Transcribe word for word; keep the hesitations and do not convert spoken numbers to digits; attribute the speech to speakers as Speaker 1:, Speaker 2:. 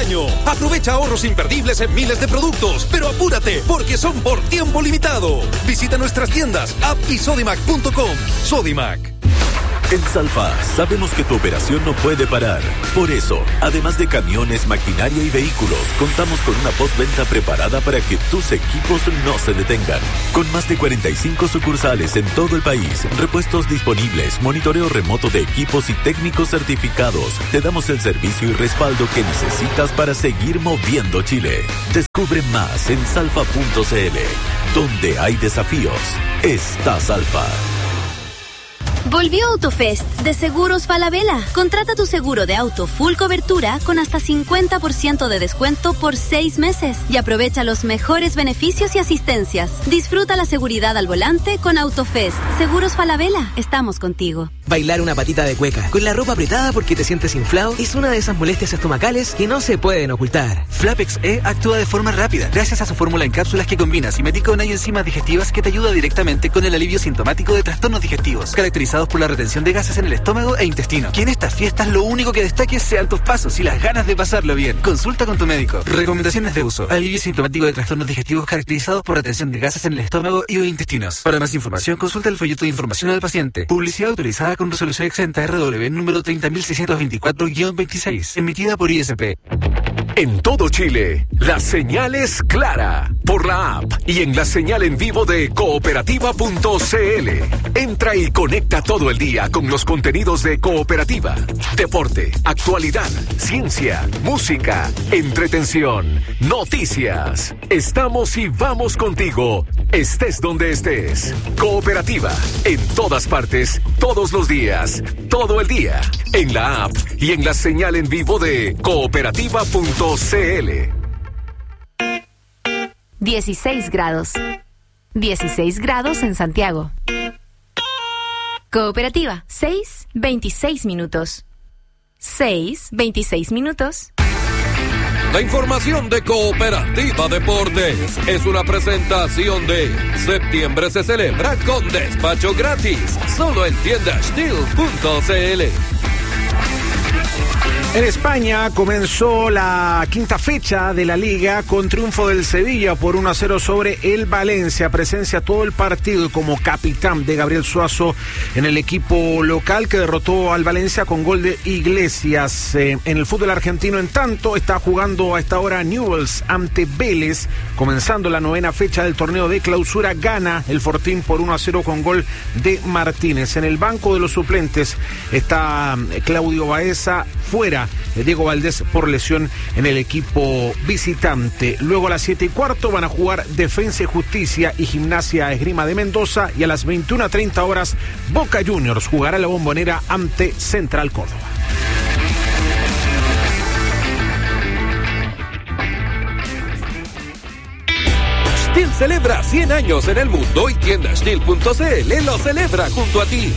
Speaker 1: año. Aprovecha ahorros imperdibles en miles de productos, pero apúrate, porque son por tiempo limitado. Visita nuestras tiendas, app y sodimac punto com. Sodimac.
Speaker 2: En Salfa sabemos que tu operación no puede parar. Por eso, además de camiones, maquinaria y vehículos, contamos con una postventa preparada para que tus equipos no se detengan. Con más de cuarenta y cinco sucursales en todo el país, repuestos disponibles, monitoreo remoto de equipos y técnicos certificados, te damos el servicio y respaldo que necesitas para seguir moviendo Chile. Descubre más en salfa punto c l. Donde hay desafíos, está Salfa.
Speaker 3: Volvió Autofest de Seguros Falabella. Contrata tu seguro de auto full cobertura con hasta cincuenta por ciento de descuento por seis meses y aprovecha los mejores beneficios y asistencias. Disfruta la seguridad al volante con Autofest. Seguros Falabella, estamos contigo.
Speaker 4: Bailar una patita de cueca con la ropa apretada porque te sientes inflado es una de esas molestias estomacales que no se pueden ocultar.
Speaker 5: Flapex E actúa de forma rápida gracias a su fórmula en cápsulas que combina siméticona y enzimas digestivas que te ayuda directamente con el alivio sintomático de trastornos digestivos, caracterizados por la retención de gases en el estómago e intestino. Que en estas fiestas lo único que destaque sean tus pasos y las ganas de pasarlo bien. Consulta con tu médico. Recomendaciones de uso. Alivio sintomático de trastornos digestivos caracterizados por retención de gases en el estómago y o intestinos. Para más información, consulta el folleto de información al paciente. Publicidad autorizada con resolución exenta R W número treinta mil seiscientos veinticuatro guión veintiséis, emitida por I S P.
Speaker 6: En todo Chile, la señal es clara por la app y en la señal en vivo de cooperativa punto c l. Entra y conecta todo el día con los contenidos de Cooperativa. Deporte, actualidad, ciencia, música, entretención, noticias. Estamos y vamos contigo, estés donde estés. Cooperativa, en todas partes, todos los días, todo el día. En la app y en la señal en vivo de cooperativa punto c l.
Speaker 7: dieciséis grados. dieciséis grados en Santiago. Cooperativa, seis, veintiséis minutos. seis, veintiséis minutos.
Speaker 1: La información de Cooperativa Deportes es una presentación de Septiembre se celebra con despacho gratis, solo en tienda steel punto c l.
Speaker 8: En España comenzó la quinta fecha de la Liga con triunfo del Sevilla por uno a cero sobre el Valencia. Presencia todo el partido como capitán de Gabriel Suazo en el equipo local que derrotó al Valencia con gol de Iglesias. Eh, en el fútbol argentino, en tanto, está jugando a esta hora Newell's ante Vélez, comenzando la novena fecha del torneo de clausura. Gana el Fortín por uno a cero con gol de Martínez. En el banco de los suplentes está Claudio Baeza, fuera Diego Valdés por lesión en el equipo visitante. Luego a las siete y cuarto van a jugar Defensa y Justicia y Gimnasia Esgrima de Mendoza, y a las veintiuna treinta horas Boca Juniors jugará la Bombonera ante Central Córdoba.
Speaker 1: Steel celebra cien años en el mundo y tienda steel punto c l lo celebra junto a ti.